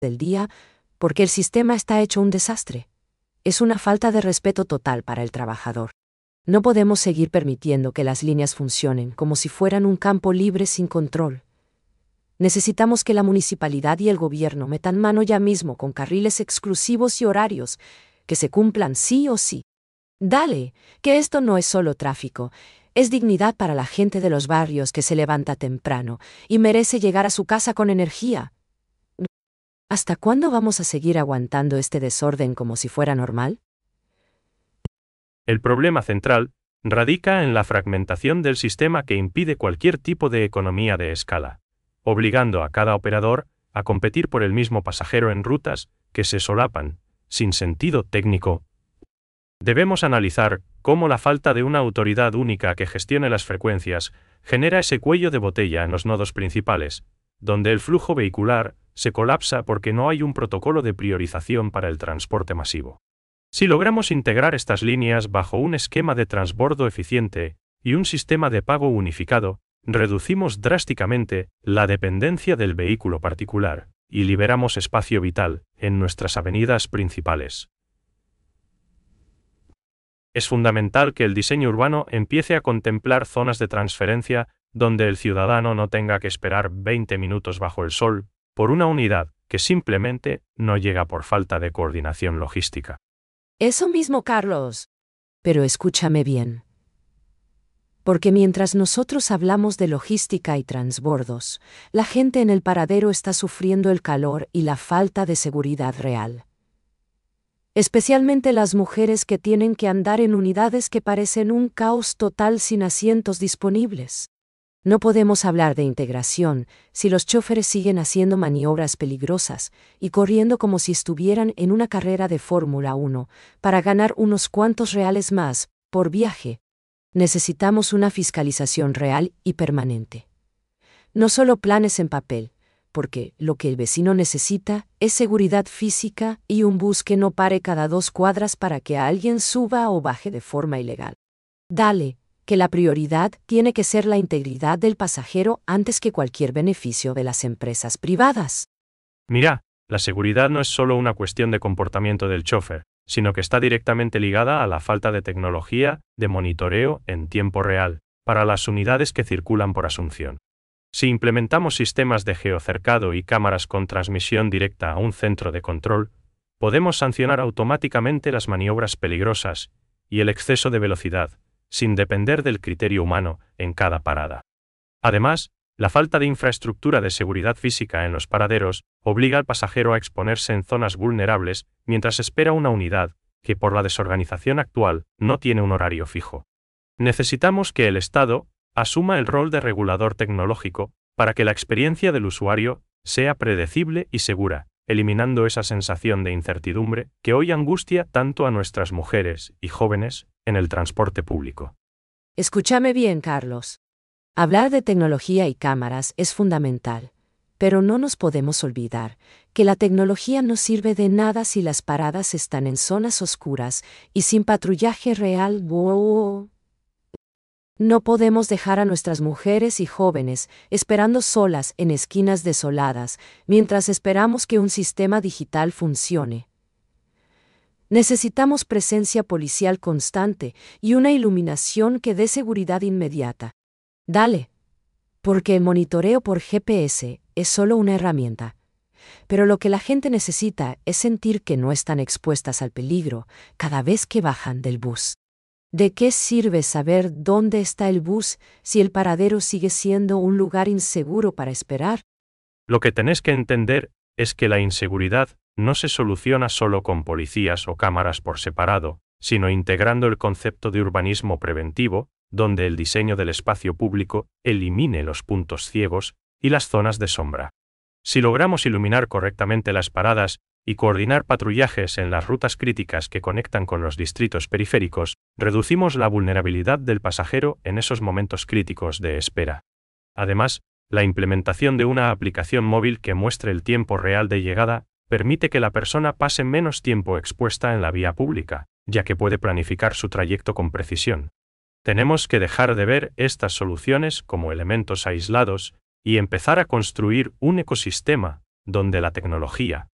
del día porque el sistema está hecho un desastre. Es una falta de respeto total para el trabajador. No podemos seguir permitiendo que las líneas funcionen como si fueran un campo libre sin control. Necesitamos que la municipalidad y el gobierno metan mano ya mismo con carriles exclusivos y horarios que se cumplan sí o sí. Dale, que esto no es solo tráfico, es dignidad para la gente de los barrios que se levanta temprano y merece llegar a su casa con energía. ¿Hasta cuándo vamos a seguir aguantando este desorden como si fuera normal? El problema central radica en la fragmentación del sistema que impide cualquier tipo de economía de escala, obligando a cada operador a competir por el mismo pasajero en rutas que se solapan, sin sentido técnico. Debemos analizar cómo la falta de una autoridad única que gestione las frecuencias genera ese cuello de botella en los nodos principales, donde el flujo vehicular se colapsa porque no hay un protocolo de priorización para el transporte masivo. Si logramos integrar estas líneas bajo un esquema de transbordo eficiente y un sistema de pago unificado, reducimos drásticamente la dependencia del vehículo particular y liberamos espacio vital en nuestras avenidas principales. Es fundamental que el diseño urbano empiece a contemplar zonas de transferencia donde el ciudadano no tenga que esperar 20 minutos bajo el sol por una unidad que simplemente no llega por falta de coordinación logística. Eso mismo, Carlos. Pero escúchame bien. Porque mientras nosotros hablamos de logística y transbordos, la gente en el paradero está sufriendo el calor y la falta de seguridad real. Especialmente las mujeres que tienen que andar en unidades que parecen un caos total sin asientos disponibles. No podemos hablar de integración si los choferes siguen haciendo maniobras peligrosas y corriendo como si estuvieran en una carrera de Fórmula 1 para ganar unos cuantos reales más por viaje. Necesitamos una fiscalización real y permanente. No solo planes en papel, porque lo que el vecino necesita es seguridad física y un bus que no pare cada 2 cuadras para que alguien suba o baje de forma ilegal. Dale, que la prioridad tiene que ser la integridad del pasajero antes que cualquier beneficio de las empresas privadas. Mira, la seguridad no es solo una cuestión de comportamiento del chofer, sino que está directamente ligada a la falta de tecnología de monitoreo en tiempo real para las unidades que circulan por Asunción. Si implementamos sistemas de geocercado y cámaras con transmisión directa a un centro de control, podemos sancionar automáticamente las maniobras peligrosas y el exceso de velocidad, sin depender del criterio humano en cada parada. Además, la falta de infraestructura de seguridad física en los paraderos obliga al pasajero a exponerse en zonas vulnerables mientras espera una unidad que por la desorganización actual no tiene un horario fijo. Necesitamos que el Estado asuma el rol de regulador tecnológico para que la experiencia del usuario sea predecible y segura, eliminando esa sensación de incertidumbre que hoy angustia tanto a nuestras mujeres y jóvenes en el transporte público. Escúchame bien, Carlos. Hablar de tecnología y cámaras es fundamental, pero no nos podemos olvidar que la tecnología no sirve de nada si las paradas están en zonas oscuras y sin patrullaje real. No podemos dejar a nuestras mujeres y jóvenes esperando solas en esquinas desoladas mientras esperamos que un sistema digital funcione. Necesitamos presencia policial constante y una iluminación que dé seguridad inmediata. Dale, porque el monitoreo por GPS es solo una herramienta. Pero lo que la gente necesita es sentir que no están expuestas al peligro cada vez que bajan del bus. ¿De qué sirve saber dónde está el bus si el paradero sigue siendo un lugar inseguro para esperar? Lo que tenés que entender es que la inseguridad no se soluciona solo con policías o cámaras por separado, sino integrando el concepto de urbanismo preventivo, donde el diseño del espacio público elimine los puntos ciegos y las zonas de sombra. Si logramos iluminar correctamente las paradas y coordinar patrullajes en las rutas críticas que conectan con los distritos periféricos, reducimos la vulnerabilidad del pasajero en esos momentos críticos de espera. Además, la implementación de una aplicación móvil que muestre el tiempo real de llegada permite que la persona pase menos tiempo expuesta en la vía pública, ya que puede planificar su trayecto con precisión. Tenemos que dejar de ver estas soluciones como elementos aislados y empezar a construir un ecosistema donde la tecnología,